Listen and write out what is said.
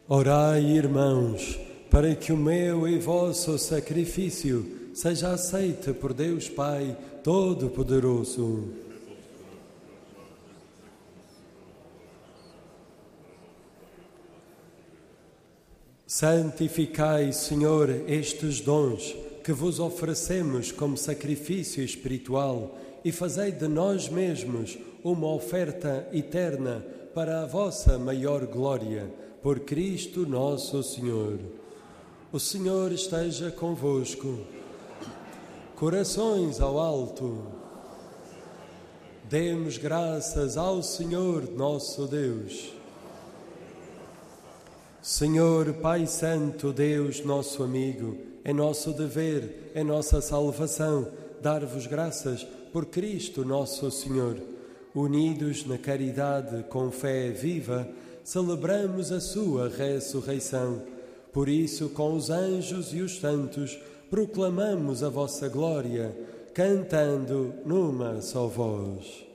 Orai, irmãos, para que o meu e vosso sacrifício seja aceite por Deus Pai Todo-Poderoso. Santificai, Senhor, estes dons que vos oferecemos como sacrifício espiritual e fazei de nós mesmos uma oferta eterna para a vossa maior glória, por Cristo nosso Senhor. O Senhor esteja convosco. Corações ao alto. Demos graças ao Senhor nosso Deus. Senhor, Pai Santo, Deus nosso amigo, é nosso dever, é nossa salvação, dar-vos graças por Cristo nosso Senhor. Unidos na caridade com fé viva, celebramos a sua ressurreição. Por isso, com os anjos e os santos, proclamamos a vossa glória, cantando numa só voz.